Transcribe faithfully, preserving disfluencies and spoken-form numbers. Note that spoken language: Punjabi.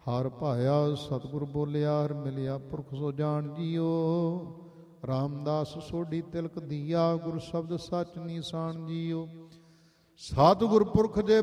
ਹਰ ਭਾਇਆ ਸਤਿਗੁਰ ਬੋਲਿਆ ਹਰ ਮਿਲਿਆ ਪੁਰਖ ਸੋ ਜਾਣ ਜੀਓ। ਰਾਮਦਾਸ ਸੋਢੀ ਤਿਲਕ ਦੀਆ ਗੁਰ ਸ਼ਬਦ ਸੱਚ ਨੀਸਾਨ ਜੀਓ। ਸਤਿਗੁਰ ਪੁਰਖ ਜੇ